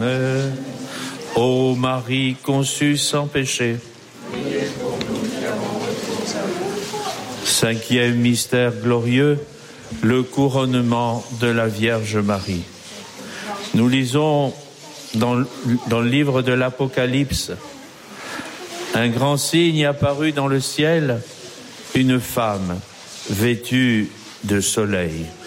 Ô Marie conçue sans péché. Cinquième mystère glorieux, le couronnement de la Vierge Marie. Nous lisons dans le livre de l'Apocalypse, un grand signe apparut dans le ciel, une femme vêtue de soleil.